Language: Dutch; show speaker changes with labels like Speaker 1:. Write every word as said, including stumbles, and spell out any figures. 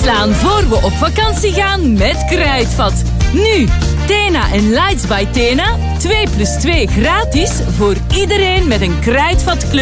Speaker 1: inslaan voor we op vakantie gaan met Kruidvat. Nu, Tena en Lights by Tena. twee plus twee gratis voor iedereen met een Kruidvat club.